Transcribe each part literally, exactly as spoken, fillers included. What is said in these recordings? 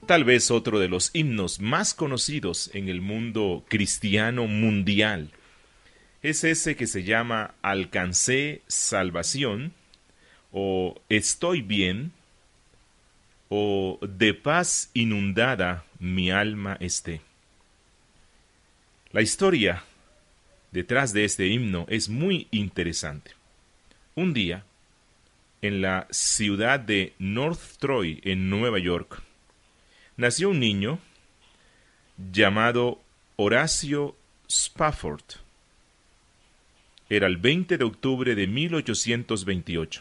tal vez otro de los himnos más conocidos en el mundo cristiano mundial. Es ese que se llama Alcancé salvación, o Estoy bien, o De paz inundada mi alma esté. La historia detrás de este himno es muy interesante. Un día, en la ciudad de North Troy, en Nueva York, nació un niño llamado Horacio Spafford. Era el veinte de octubre de mil ochocientos veintiocho.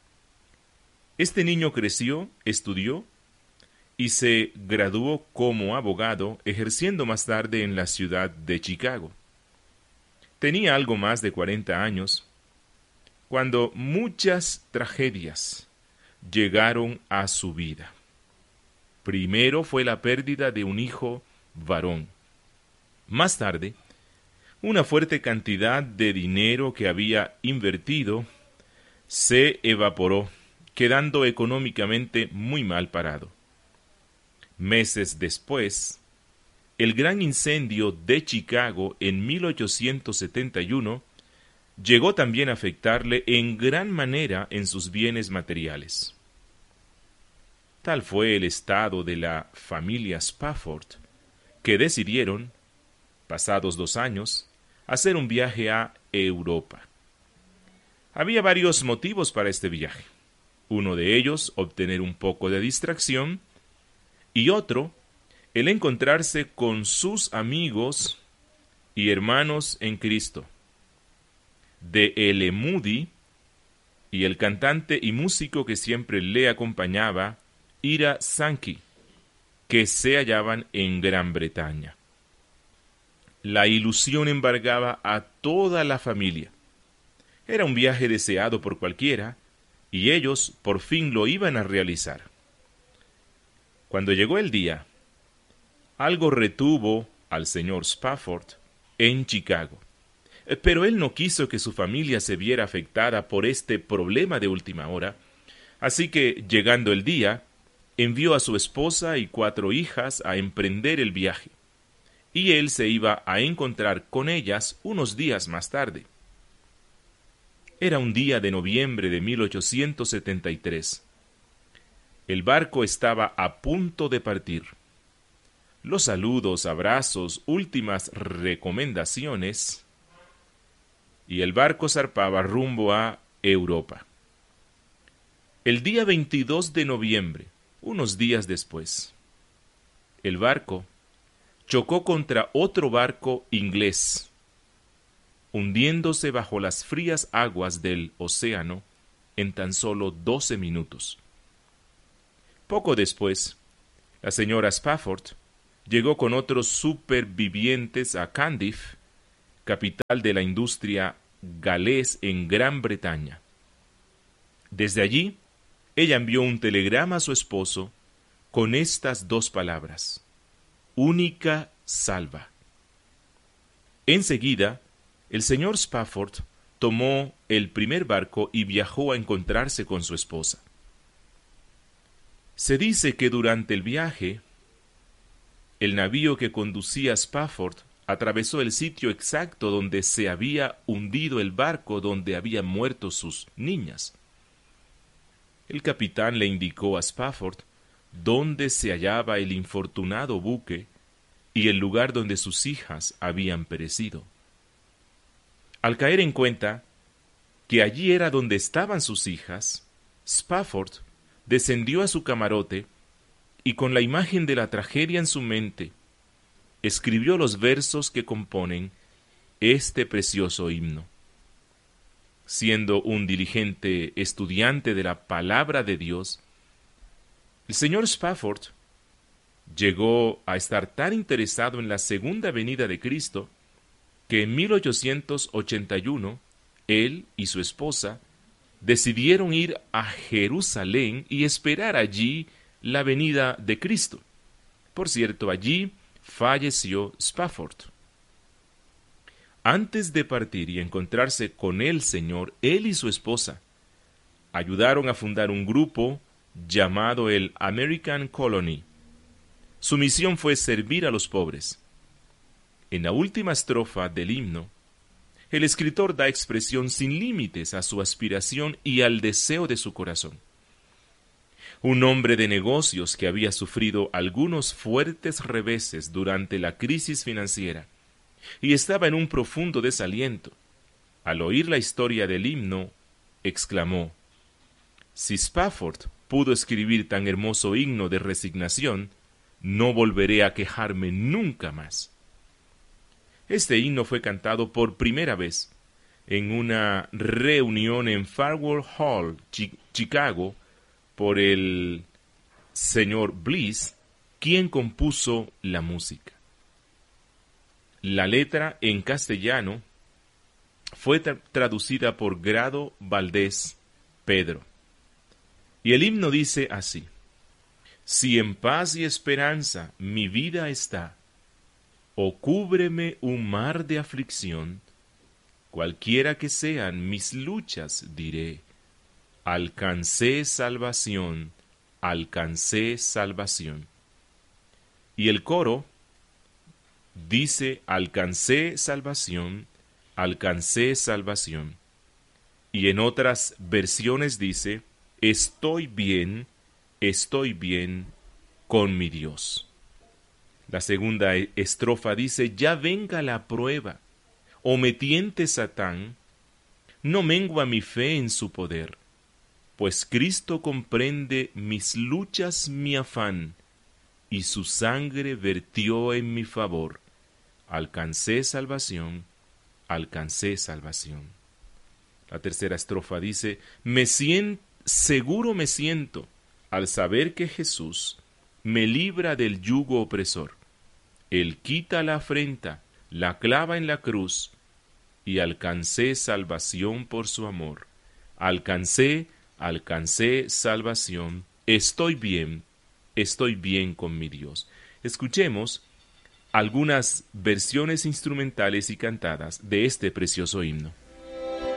Este niño creció, estudió y se graduó como abogado, ejerciendo más tarde en la ciudad de Chicago. Tenía algo más de cuarenta años cuando muchas tragedias llegaron a su vida. Primero fue la pérdida de un hijo varón. Más tarde, una fuerte cantidad de dinero que había invertido se evaporó, quedando económicamente muy mal parado. Meses después, el gran incendio de Chicago en mil ochocientos setenta y uno llegó también a afectarle en gran manera en sus bienes materiales. Tal fue el estado de la familia Spafford, que decidieron, pasados dos años, hacer un viaje a Europa. Había varios motivos para este viaje. Uno de ellos, obtener un poco de distracción, y otro, el encontrarse con sus amigos y hermanos en Cristo. De L. Moody y el cantante y músico que siempre le acompañaba, Ira Sankey, que se hallaban en Gran Bretaña. La ilusión embargaba a toda la familia. Era un viaje deseado por cualquiera, y ellos por fin lo iban a realizar. Cuando llegó el día, algo retuvo al señor Spafford en Chicago. Pero él no quiso que su familia se viera afectada por este problema de última hora, así que, llegando el día, envió a su esposa y cuatro hijas a emprender el viaje, y él se iba a encontrar con ellas unos días más tarde. Era un día de noviembre de mil ochocientos setenta y tres. El barco estaba a punto de partir. Los saludos, abrazos, últimas recomendaciones, y el barco zarpaba rumbo a Europa. El día veintidós de noviembre, unos días después, el barco chocó contra otro barco inglés, hundiéndose bajo las frías aguas del océano en tan solo doce minutos. Poco después, la señora Spafford llegó con otros supervivientes a Cardiff, capital de la industria galés en Gran Bretaña. Desde allí, ella envió un telegrama a su esposo con estas dos palabras: única salva. Enseguida, el señor Spafford tomó el primer barco y viajó a encontrarse con su esposa. Se dice que durante el viaje, el navío que conducía a Spafford atravesó el sitio exacto donde se había hundido el barco donde habían muerto sus niñas. El capitán le indicó a Spafford dónde se hallaba el infortunado buque y el lugar donde sus hijas habían perecido. Al caer en cuenta que allí era donde estaban sus hijas, Spafford descendió a su camarote y, con la imagen de la tragedia en su mente, escribió los versos que componen este precioso himno. Siendo un diligente estudiante de la palabra de Dios, el señor Spafford llegó a estar tan interesado en la segunda venida de Cristo que en mil ochocientos ochenta y uno él y su esposa decidieron ir a Jerusalén y esperar allí la venida de Cristo. Por cierto, allí falleció Spafford. Antes de partir y encontrarse con el Señor, él y su esposa ayudaron a fundar un grupo llamado el American Colony, Su misión fue servir a los pobres. En la última estrofa del himno, el escritor da expresión sin límites a su aspiración y al deseo de su corazón. Un hombre de negocios que había sufrido algunos fuertes reveses durante la crisis financiera y estaba en un profundo desaliento, al oír la historia del himno, exclamó: «Si Spafford pudo escribir tan hermoso himno de resignación, no volveré a quejarme nunca más». Este himno fue cantado por primera vez en una reunión en Farwell Hall, Chi- Chicago, por el señor Bliss, quien compuso la música. La letra en castellano fue tra- traducida por Grado Valdés Pedro. Y el himno dice así: «Si en paz y esperanza mi vida está, o cúbreme un mar de aflicción, cualquiera que sean mis luchas, diré, alcancé salvación, alcancé salvación». Y el coro dice: alcancé salvación, alcancé salvación. Y en otras versiones dice: estoy bien, estoy bien con mi Dios. La segunda estrofa dice: ya venga la prueba, o me tiente Satán, no mengua mi fe en su poder, pues Cristo comprende mis luchas, mi afán, y su sangre vertió en mi favor. Alcancé salvación, alcancé salvación. La tercera estrofa dice: me siento, seguro me siento, al saber que Jesús me libra del yugo opresor. Él quita la afrenta, la clava en la cruz, y alcancé salvación por su amor. Alcancé, alcancé salvación. Estoy bien, estoy bien con mi Dios. Escuchemos algunas versiones instrumentales y cantadas de este precioso himno.